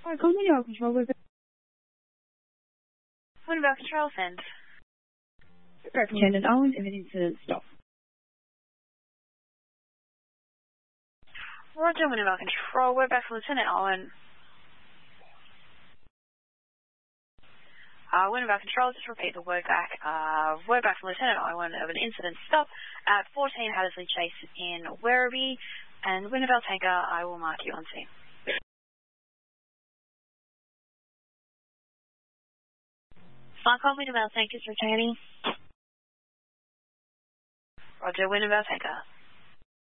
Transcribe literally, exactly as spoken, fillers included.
Alright, call me now, control. We're Wintervale Control, send. Superintendent Owen, if an incident, stop. Roger, Wintervale Control. We're back from Lieutenant Owen. Uh, Wintervale Control, just repeat the word back. Uh, we're back from Lieutenant Owen of an incident stop at fourteen Hattersley Chase in Werribee. And Wintervale Tanker, I will mark you on scene. Cyclone Wintervale Tanker is returning. Roger, Wintervale Tanker.